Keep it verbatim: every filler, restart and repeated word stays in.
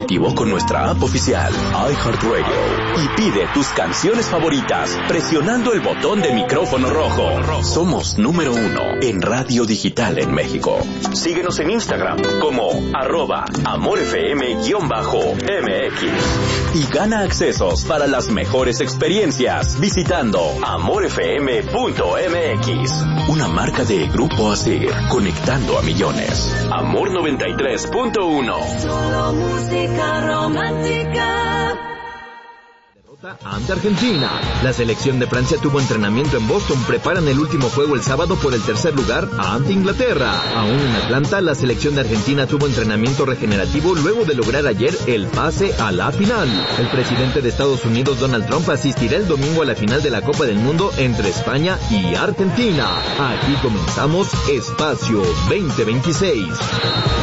dispositivo con nuestra app oficial iHeartRadio y pide tus canciones favoritas presionando el botón de micrófono rojo. Somos número uno en radio digital en México. Síguenos en Instagram como arroba amorfm-M X y gana accesos para las mejores experiencias visitando amorfm punto m x. Una marca de Grupo Asir, conectando a millones. Amor noventa y tres punto uno. Solo música romántica. Ante Argentina. La selección de Francia tuvo entrenamiento en Boston. Preparan el último juego el sábado por el tercer lugar ante Inglaterra. Aún en Atlanta, la selección de Argentina tuvo entrenamiento regenerativo luego de lograr ayer el pase a la final. El presidente de Estados Unidos, Donald Trump, asistirá el domingo a la final de la Copa del Mundo entre España y Argentina. Aquí comenzamos Espacio veinte veintiséis.